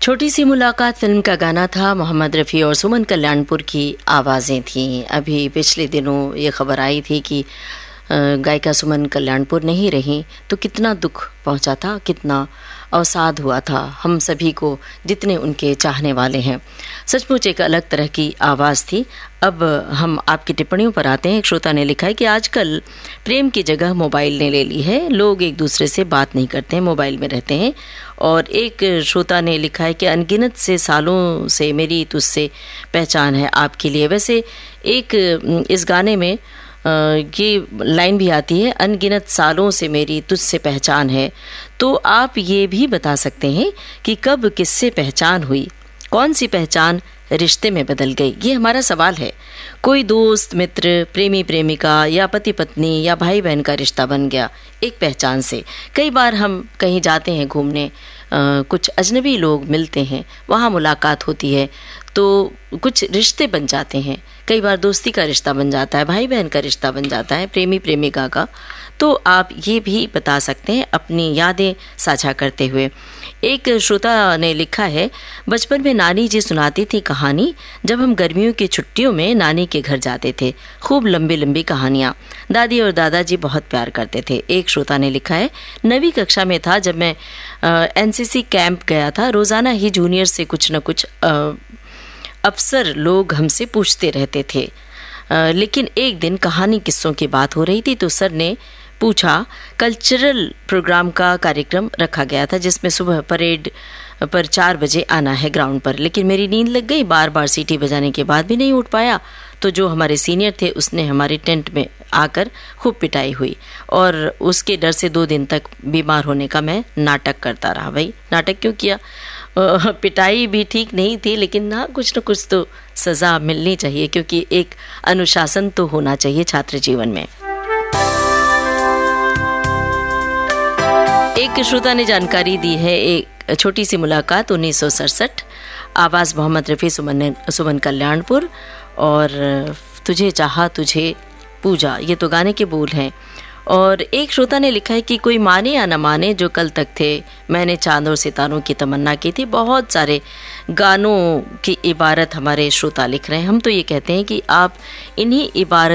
छोटी सी मुलाकात फिल्म का गाना था। मोहम्मद रफ़ी और सुमन कल्याणपुर की आवाज़ें थीं। अभी पिछले दिनों ये खबर आई थी कि गायिका सुमन कल्याणपुर नहीं रहीं, तो कितना दुख पहुंचा था, कितना अवसाद हुआ था हम सभी को, जितने उनके चाहने वाले हैं। सचमुच एक अलग तरह की आवाज़ थी। अब हम आपकी टिप्पणियों पर आते हैं। एक श्रोता ने लिखा है कि आजकल प्रेम की जगह मोबाइल ने ले ली है। लोग एक दूसरे से बात नहीं करते हैं, मोबाइल में रहते हैं। और एक श्रोता ने लिखा है कि अनगिनत से सालों से मेरी तुझसे पहचान है आपके लिए। वैसे एक इस गाने में ये लाइन भी आती है, अनगिनत सालों से मेरी तुझसे पहचान है। तो आप ये भी बता सकते हैं कि कब किससे पहचान हुई, कौन सी पहचान रिश्ते में बदल गई। ये हमारा सवाल है। कोई दोस्त, मित्र, प्रेमी प्रेमिका या पति पत्नी या भाई बहन का रिश्ता बन गया एक पहचान से। कई बार हम कहीं जाते हैं घूमने, कुछ अजनबी लोग मिलते हैं, वहाँ मुलाकात होती है तो कुछ रिश्ते बन जाते हैं। कई बार दोस्ती का रिश्ता बन जाता है, भाई बहन का रिश्ता बन जाता है, प्रेमी प्रेमिका का। तो आप ये भी बता सकते हैं अपनी यादें साझा करते हुए। एक श्रोता ने लिखा है, बचपन में नानी जी सुनाती थी कहानी। जब हम गर्मियों की छुट्टियों में नानी के घर जाते थे, खूब लंबी लंबी कहानियाँ। दादी और दादाजी बहुत प्यार करते थे। एक श्रोता ने लिखा है, 9वीं कक्षा में था जब मैं एनसीसी कैंप गया था। रोज़ाना ही जूनियर से कुछ न कुछ अफसर लोग हमसे पूछते रहते थे, लेकिन एक दिन कहानी किस्सों की बात हो रही थी तो सर ने पूछा, कल्चरल प्रोग्राम का कार्यक्रम रखा गया था जिसमें सुबह परेड पर 4 बजे आना है ग्राउंड पर। लेकिन मेरी नींद लग गई, बार बार सीटी बजाने के बाद भी नहीं उठ पाया। तो जो हमारे सीनियर थे उसने हमारे टेंट में आकर खूब पिटाई हुई और उसके डर से 2 दिन तक बीमार होने का मैं नाटक करता रहा। भाई नाटक क्यों किया? पिटाई भी ठीक नहीं थी, लेकिन हाँ कुछ न कुछ तो सज़ा मिलनी चाहिए, क्योंकि एक अनुशासन तो होना चाहिए छात्र जीवन में। एक श्रोता ने जानकारी दी है, एक छोटी सी मुलाकात 1967, आवाज़ मोहम्मद रफ़ी, सुमन कल्याणपुर, और तुझे चाहा तुझे पूजा, ये तो गाने के बोल हैं। और एक श्रोता ने लिखा है कि कोई माने या न माने जो कल तक थे, मैंने चांद और सितारों की तमन्ना की थी। बहुत सारे गानों की इबारत हमारे श्रोता लिख रहे हैं। हम तो ये कहते हैं कि आप इन्हीं इबारत